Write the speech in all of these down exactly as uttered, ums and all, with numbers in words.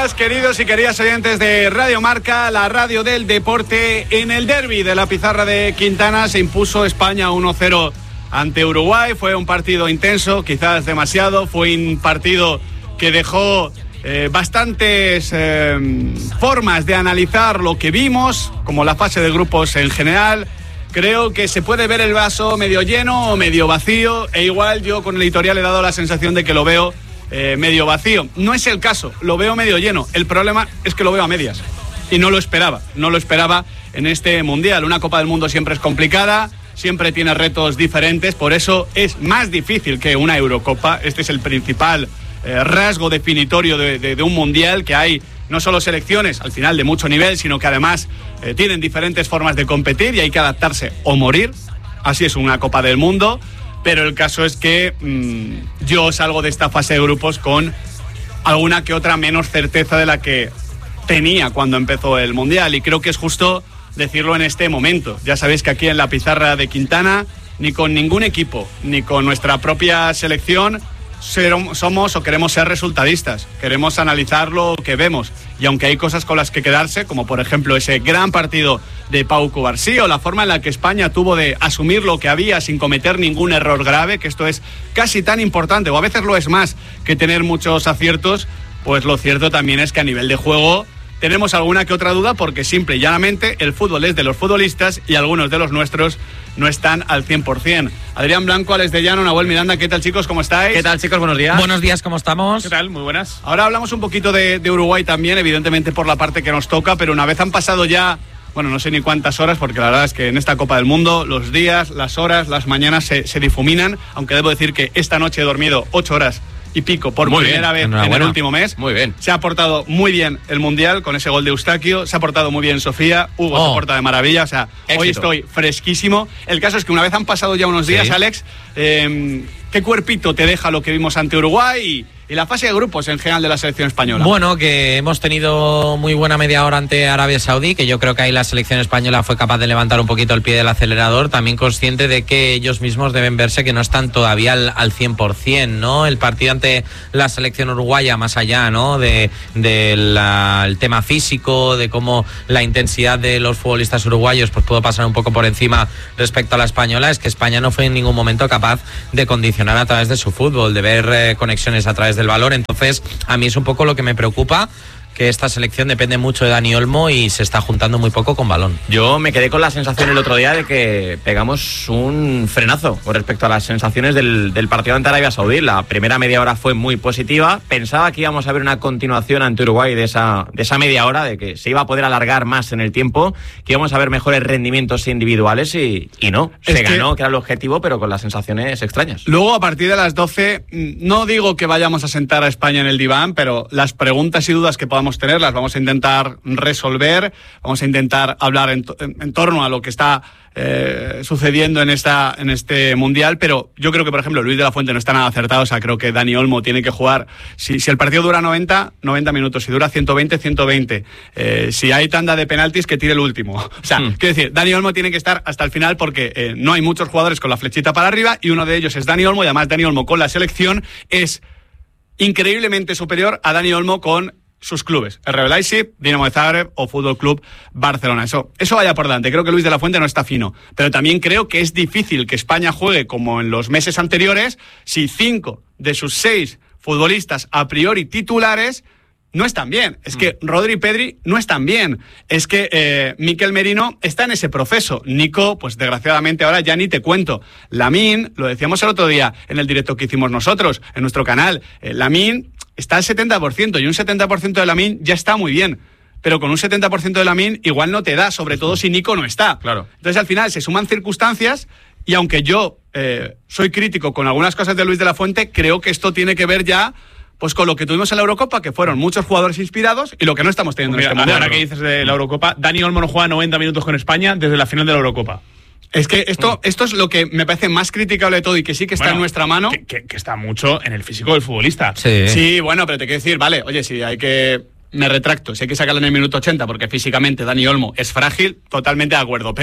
días, queridos y queridas oyentes de Radio Marca, la radio del deporte. En el derbi de la pizarra de Quintana se impuso España uno cero ante Uruguay. Fue un partido intenso, quizás demasiado. Fue un partido que dejó eh, bastantes eh, formas de analizar lo que vimos, como la fase de grupos en general. Creo que se puede ver el vaso medio lleno o medio vacío, e igual yo con el editorial he dado la sensación de que lo veo eh, medio vacío. No es el caso, lo veo medio lleno. El problema es que lo veo a medias y no lo esperaba, no lo esperaba en este Mundial. Una Copa del Mundo siempre es complicada, siempre tiene retos diferentes, por eso es más difícil que una Eurocopa. Este es el principal eh, rasgo definitorio de, de, de un Mundial, que hay no solo selecciones al final de mucho nivel, sino que además eh, tienen diferentes formas de competir y hay que adaptarse o morir. Así es una Copa del Mundo, pero el caso es que mmm, yo salgo de esta fase de grupos con alguna que otra menos certeza de la que tenía cuando empezó el Mundial, y creo que es justo decirlo en este momento. Ya sabéis que aquí en la pizarra de Quintana, ni con ningún equipo, ni con nuestra propia selección, somos o queremos ser resultadistas. Queremos analizar lo que vemos, y aunque hay cosas con las que quedarse, como por ejemplo ese gran partido de Pau Cubarsí, o la forma en la que España tuvo de asumir lo que había sin cometer ningún error grave, que esto es casi tan importante, o a veces lo es más, que tener muchos aciertos, pues lo cierto también es que a nivel de juego tenemos alguna que otra duda, porque simple y llanamente el fútbol es de los futbolistas y algunos de los nuestros no están al cien por ciento. Adrián Blanco, Alex de Llano, Nahuel Miranda, ¿qué tal, chicos? ¿Cómo estáis? ¿Qué tal, chicos? Buenos días. Buenos días, ¿cómo estamos? ¿Qué tal? Muy buenas. Ahora hablamos un poquito de, de Uruguay también, evidentemente por la parte que nos toca, pero una vez han pasado ya, bueno, no sé ni cuántas horas, porque la verdad es que en esta Copa del Mundo los días, las horas, las mañanas se, se difuminan, aunque debo decir que esta noche he dormido ocho horas y pico por muy primera bien. vez en el último mes. Muy bien. Se ha portado muy bien el Mundial con ese gol de Eustaquio, se ha portado muy bien Sofía, Hugo oh. se porta de maravilla, o sea, éxito. Hoy estoy fresquísimo. El caso es que una vez han pasado ya unos días, sí. Alex, eh, ¿qué cuerpito te deja lo que vimos ante Uruguay y, y la fase de grupos en general de la selección española? Bueno, que hemos tenido muy buena media hora ante Arabia Saudí, que yo creo que ahí la selección española fue capaz de levantar un poquito el pie del acelerador, también consciente de que ellos mismos deben verse que no están todavía al, al cien por ciento, ¿no? El partido ante la selección uruguaya, más allá, ¿no? De, de la, el tema físico, de cómo la intensidad de los futbolistas uruguayos pues pudo pasar un poco por encima respecto a la española, es que España no fue en ningún momento capaz de condicionar a través de su fútbol, de ver eh, conexiones a través del valor. Entonces, a mí es un poco lo que me preocupa, que esta selección depende mucho de Dani Olmo y se está juntando muy poco con balón. Yo me quedé con la sensación el otro día de que pegamos un frenazo con respecto a las sensaciones del, del partido ante Arabia Saudí. La primera media hora fue muy positiva. Pensaba que íbamos a ver una continuación ante Uruguay de esa, de esa media hora, de que se iba a poder alargar más en el tiempo, que íbamos a ver mejores rendimientos individuales y, y no. Se es ganó, que... que era el objetivo, pero con las sensaciones extrañas. Luego, a partir de las doce, no digo que vayamos a sentar a España en el diván, pero las preguntas y dudas que podamos tener, las vamos a intentar resolver, vamos a intentar hablar en, en, en torno a lo que está eh, sucediendo en esta en este Mundial, pero yo creo que, por ejemplo, Luis de la Fuente no está nada acertado. O sea, creo que Dani Olmo tiene que jugar, si, si el partido dura noventa, noventa minutos, si dura ciento veinte, ciento veinte, eh, si hay tanda de penaltis, que tire el último. O sea, mm. quiero decir, Dani Olmo tiene que estar hasta el final, porque eh, no hay muchos jugadores con la flechita para arriba, y uno de ellos es Dani Olmo, y además Dani Olmo con la selección es increíblemente superior a Dani Olmo con sus clubes, el R B Leipzig, Dinamo de Zagreb o Fútbol Club Barcelona. Eso, eso vaya por delante. Creo que Luis de la Fuente no está fino, pero también creo que es difícil que España juegue como en los meses anteriores si cinco de sus seis futbolistas a priori titulares no están bien. Es que Rodri y Pedri no están bien. Es que eh, Mikel Merino está en ese proceso. Nico, pues desgraciadamente ahora ya ni te cuento. Lamine, lo decíamos el otro día en el directo que hicimos nosotros en nuestro canal, eh, Lamine está al setenta por ciento, y un setenta por ciento de Lamine ya está muy bien. Pero con un setenta por ciento de Lamine igual no te da, sobre todo si Nico no está. Claro. Entonces al final se suman circunstancias, y aunque yo eh, soy crítico con algunas cosas de Luis de la Fuente, creo que esto tiene que ver ya pues con lo que tuvimos en la Eurocopa, que fueron muchos jugadores inspirados, y lo que no estamos teniendo Mira, en este momento. Ahora que dices de la Eurocopa, Dani Olmo no juega noventa minutos con España desde la final de la Eurocopa. Es que esto, esto es lo que me parece más criticable de todo, y que sí que está bueno, en nuestra mano. Que, que, que está mucho en el físico del futbolista. Sí. Sí, bueno, pero te quiero decir, vale, oye, si hay que... Me retracto, si hay que sacarlo en el minuto ochenta porque físicamente Dani Olmo es frágil, totalmente de acuerdo, pero,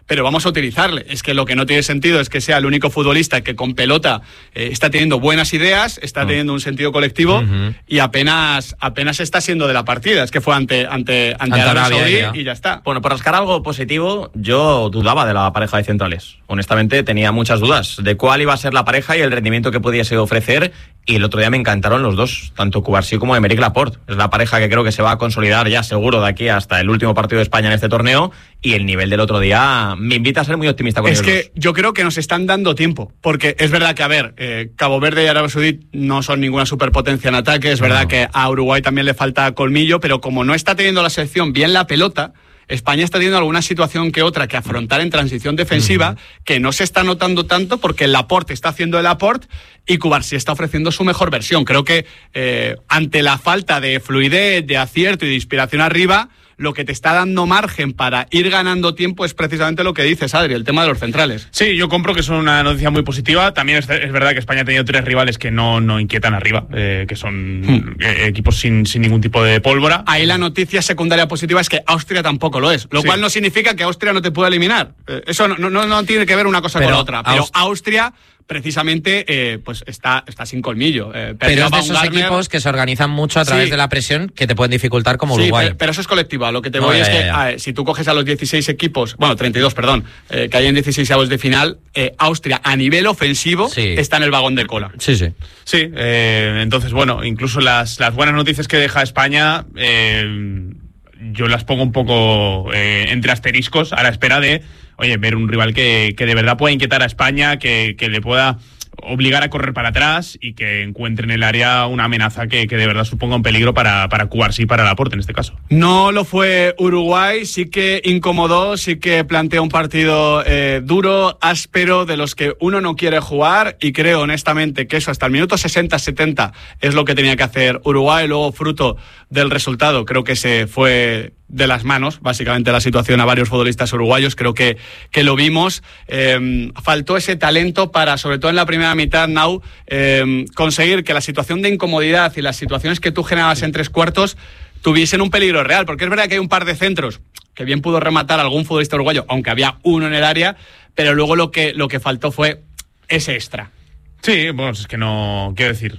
pero vamos a utilizarle. Es que lo que no tiene sentido es que sea el único futbolista que con pelota eh, está teniendo buenas ideas, está uh-huh. teniendo un sentido colectivo uh-huh. y apenas apenas está siendo de la partida. Es que fue ante ante ante, ante Arabia Saudí ya. y ya está. Bueno, por rascar algo positivo, yo dudaba de la pareja de centrales. Honestamente tenía muchas dudas de cuál iba a ser la pareja y el rendimiento que pudiese ofrecer, y el otro día me encantaron los dos, tanto Cubarsí como Aymeric Laporte. Es la pareja que creo que se va a consolidar ya seguro de aquí hasta el último partido de España en este torneo, y el nivel del otro día me invita a ser muy optimista con ellos. Es que dos. Yo creo que nos están dando tiempo, porque es verdad que, a ver, eh, Cabo Verde y Arabia Saudí no son ninguna superpotencia en ataque, es verdad no. que a Uruguay también le falta colmillo, pero como no está teniendo la selección bien la pelota, España está teniendo alguna situación que otra que afrontar en transición defensiva uh-huh. que no se está notando tanto porque el Laporte está haciendo el Laporte y Cubarsí está ofreciendo su mejor versión. Creo que eh, ante la falta de fluidez, de acierto y de inspiración arriba, lo que te está dando margen para ir ganando tiempo es precisamente lo que dices, Adri, el tema de los centrales. Sí, yo compro que es una noticia muy positiva. También es, es verdad que España ha tenido tres rivales que no, no inquietan arriba, eh, que son hmm. eh, equipos sin, sin ningún tipo de pólvora. Ahí la noticia secundaria positiva es que Austria tampoco lo es, lo sí. cual no significa que Austria no te pueda eliminar. Eh, eso no, no, no tiene que ver una cosa pero con la otra, pero Aust- Austria... precisamente eh, pues está, está sin colmillo. Eh, pero es de esos Garner, equipos que se organizan mucho a través sí. de la presión que te pueden dificultar como sí, Uruguay. Pero, pero eso es colectivo. Lo que te no, voy ya, es que ya, ya. A, si tú coges a los dieciséis equipos, bueno, treinta y dos, perdón, eh, que hay en dieciséis avos de final, eh, Austria a nivel ofensivo sí. está en el vagón de cola. Sí, sí. Sí, eh, entonces, bueno, incluso las, las buenas noticias que deja España, eh, yo las pongo un poco eh, entre asteriscos a la espera de oye, ver un rival que, que de verdad pueda inquietar a España, que, que le pueda obligar a correr para atrás y que encuentre en el área una amenaza que, que de verdad suponga un peligro para, para Cubarsí y para Laporte en este caso. No lo fue Uruguay, sí que incomodó, sí que plantea un partido eh, duro, áspero, de los que uno no quiere jugar, y creo honestamente que eso hasta el minuto sesenta setenta es lo que tenía que hacer Uruguay. Luego, fruto del resultado, creo que se fue de las manos, básicamente, la situación a varios futbolistas uruguayos. Creo que, que lo vimos. Eh, faltó ese talento para, sobre todo en la primera mitad, Nau, eh, conseguir que la situación de incomodidad y las situaciones que tú generabas en tres cuartos tuviesen un peligro real, porque es verdad que hay un par de centros que bien pudo rematar algún futbolista uruguayo, aunque había uno en el área, pero luego lo que, lo que faltó fue ese extra. Sí, bueno, es que no, quiero decir,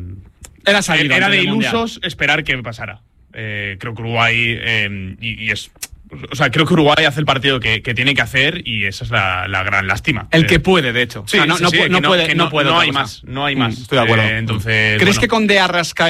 era, salir era de ilusos esperar que pasara. Eh, creo que Uruguay eh, y, y es, o sea, creo que Uruguay hace el partido que, que tiene que hacer, y esa es la, la gran lástima. El eh, que puede, de hecho. Sí, o sea, no, sí, no, sí, no, no puede, no, no puede. No hay más, no hay más. Mm, estoy de acuerdo. Eh, entonces, ¿crees bueno. que con De Arrascaeta